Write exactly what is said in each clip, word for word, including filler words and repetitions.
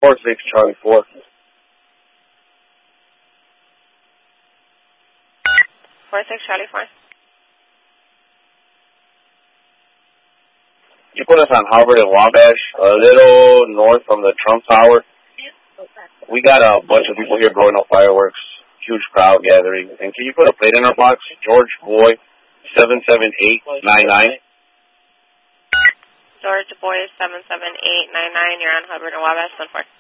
four six Charlie four. four six Charlie four. You put us on Harvard and Wabash, a little north from the Trump Tower. We got a bunch of people here blowing up fireworks, huge crowd gathering. And can you put a plate in our box? George Boy, seven seven eight nine nine. George Boy, seven seven eight nine nine. You're on Hubbard and Wabash, ten four.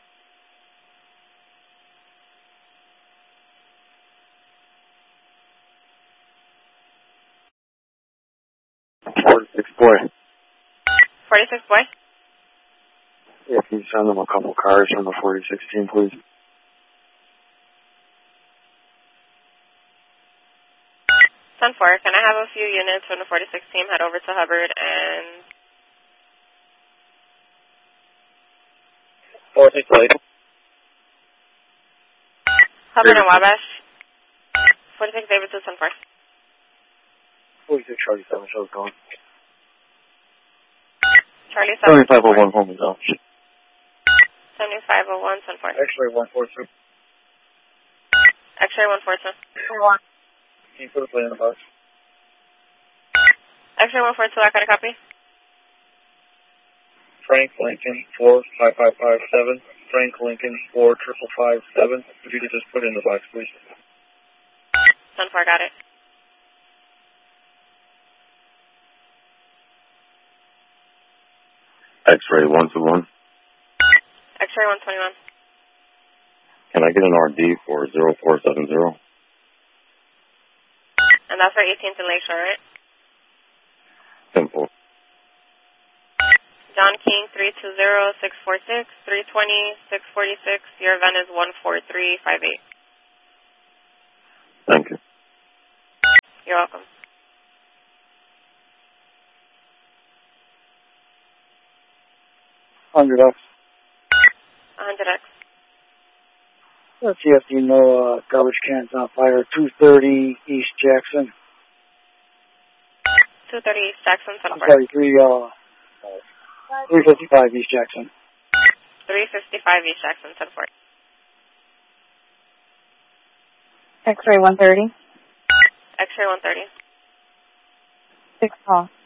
forty-six Boy. forty-six Boy? Yeah, can you send them a couple cars from the forty-six team, please? ten four. Can I have a few units from the forty-six team head over to Hubbard and... forty-six Boy. Hubbard and Wabash. forty-six Davidson, ten four. forty-six Charlie seven, show's going. Charlie seven. seventy-five oh one, home is out. seventy-five oh one, ten four. X-ray one four two. X-ray one four two. Can you put a plate in the box? X-ray one four two, I got a copy. Frank Lincoln four five five five seven. Frank Lincoln four triple five seven. If you could just put it in the box, please. ten four, got it. X-ray one two one. X-ray one twenty-one. Can I get an R D for zero four seven zero? And that's for eighteenth and Lakeshore, right? Simple. John King, three two zero six four six, three twenty, six forty-six. Your event is one four three five eight. Thank you. You're welcome. one hundred X. one hundred X. Let's see if you know uh, garbage cans on fire. two thirty East Jackson. two thirty East Jackson, ten I'm four. sorry, three, uh, three fifty-five East Jackson. three fifty-five East Jackson, ten four. X-ray one thirty. X-ray one thirty. six call.